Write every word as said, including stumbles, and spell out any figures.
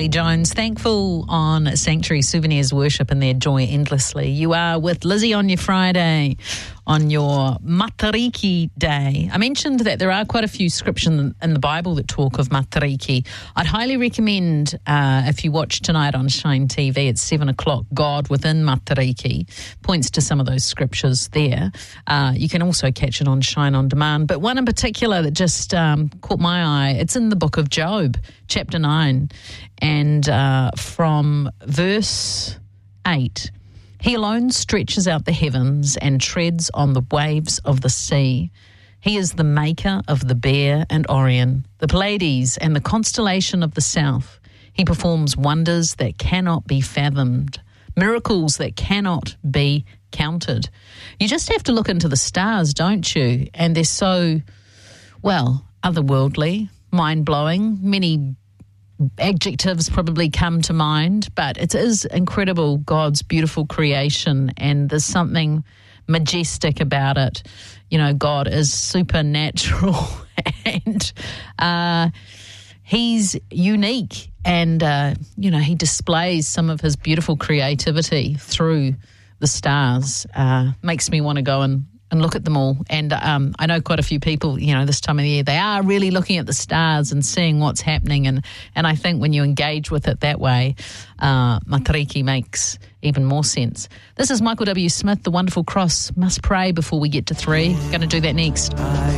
Lee Jones. Thankful on Sanctuary Souvenirs Worship and their Joy Endlessly. You are with Lizzie on your Friday, on your Matariki Day. I mentioned that there are quite a few scriptures in the Bible that talk of Matariki. I'd highly recommend, uh, if you watch tonight on Shine T V at seven o'clock, God Within Matariki points to some of those scriptures there. Uh, you can also catch it on Shine On Demand. But one in particular that just um, caught my eye, it's in the book of Job, chapter nine, and uh, from verse eight. He alone stretches out the heavens and treads on the waves of the sea. He is the maker of the Bear and Orion, the Pleiades and the constellation of the south. He performs wonders that cannot be fathomed, miracles that cannot be counted. You just have to look into the stars, don't you? And they're so, well, otherworldly, mind-blowing. Many adjectives probably come to mind, but it is incredible, God's beautiful creation, and there's something majestic about it. You know, God is supernatural and uh, he's unique, and, uh, you know, he displays some of his beautiful creativity through the stars. Uh, makes me want to go and and look at them all. And um, I know quite a few people, you know, this time of the year, they are really looking at the stars and seeing what's happening. And, and I think when you engage with it that way, uh, Matariki makes even more sense. This is Michael W. Smith, The Wonderful Cross. Must pray before we get to three. Going to do that next.